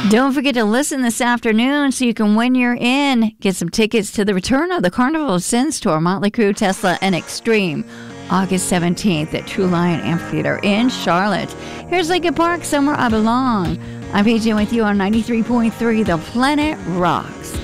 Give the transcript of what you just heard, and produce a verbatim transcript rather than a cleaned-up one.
Don't forget to listen this afternoon so you can win your in. Get some tickets to the return of the Carnival of Sins tour, Motley Crue, Tesla, and Extreme, August seventeenth at True Lion Amphitheater in Charlotte. Here's Linkin Park, Somewhere I Belong. I'm P J with you on ninety-three point three The Planet Rocks.